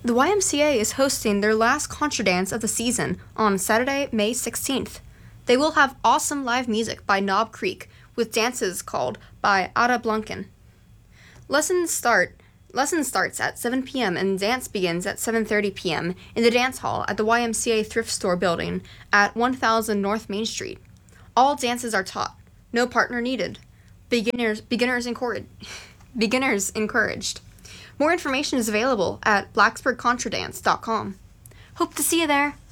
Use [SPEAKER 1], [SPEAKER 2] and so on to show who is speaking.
[SPEAKER 1] The YMCA is hosting their last Contra Dance of the season on Saturday, May 16th. They will have awesome live music by Knob Creek with dances called by Ada Blanken. Lesson starts at 7 p.m. and dance begins at 7:30 p.m. in the dance hall at the YMCA Thrift Store building at 1000 North Main Street. All dances are taught. No partner needed. Beginners encouraged. More information is available at blacksburgcontradance.com. Hope to see you there.